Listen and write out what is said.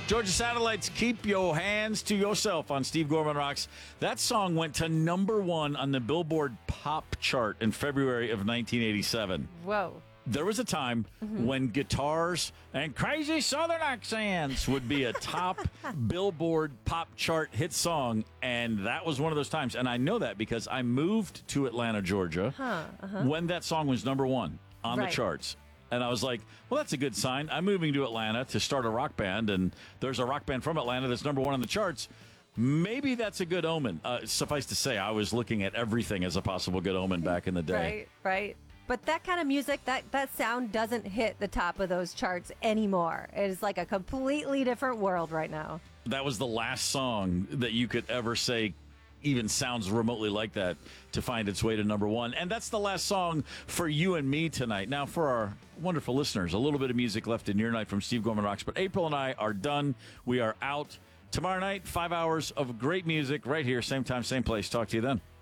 Georgia Satellites, Keep Your Hands to Yourself on Steve Gorman Rocks. That song went to number 1 on the Billboard Pop chart in February of 1987. Whoa. There was a time when guitars and crazy Southern accents would be a top Billboard Pop chart hit song, and that was one of those times. And I know that because I moved to Atlanta, Georgia, when that song was number 1 on the charts. And I was like, well, that's a good sign. I'm moving to Atlanta to start a rock band, and there's a rock band from Atlanta that's number 1 on the charts. Maybe that's a good omen. Suffice to say, I was looking at everything as a possible good omen back in the day. Right. But that kind of music, that sound doesn't hit the top of those charts anymore. It is like a completely different world right now. That was the last song that you could ever say even sounds remotely like that to find its way to number 1. And that's the last song for you and me tonight. Now, for our wonderful listeners, a little bit of music left in your night from Steve Gorman Rocks. But April and I are done. We are out. Tomorrow night, 5 hours of great music right here, same time, same place. Talk to you then.